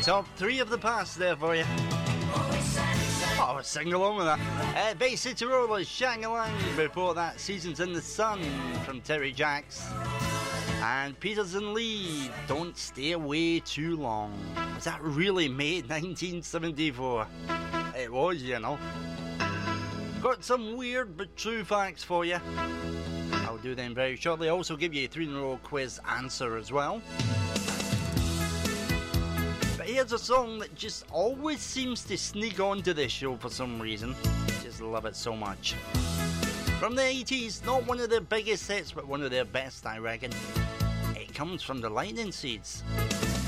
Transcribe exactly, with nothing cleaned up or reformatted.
Top three of the past there for you. Oh, sing along with that. Uh, Bay City Rollers, Shang-a-Lang. Before that, Seasons in the Sun from Terry Jacks. And Peters and Lee, Don't Stay Away Too Long. Was that really May nineteen seventy-four? It was, you know. Got some weird but true facts for you. I'll do them very shortly. I'll also give you a three in a row quiz answer as well. But here's a song that just always seems to sneak onto this show for some reason. Just love it so much. From the eighties, not one of their biggest hits, but one of their best, I reckon. It comes from the Lightning Seeds.